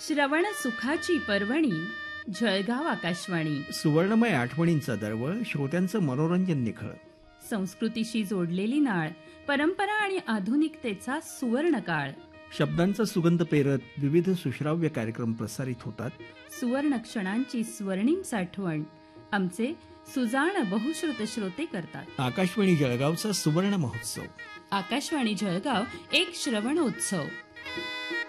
श्रवण सुखाची पर्वणी जळगाव आकाशवाणी. सुवर्णमय आठवणींचा दरवळ, श्रोत्यांचं मनोरंजन निखळ. संस्कृतीशी जोडलेली नाळ, परंपरा आणि आधुनिकतेचा सुवर्ण काळ. शब्दांचा सुगंध पेरत विविध सुश्राव्य कार्यक्रम प्रसारित होतात. सुवर्ण क्षणांची स्वर्णिम साठवण आमचे सुजाण बहुश्रुत श्रोते करतात. आकाशवाणी जळगावचा सुवर्ण महोत्सव. आकाशवाणी जळगाव एक श्रवणोत्सव.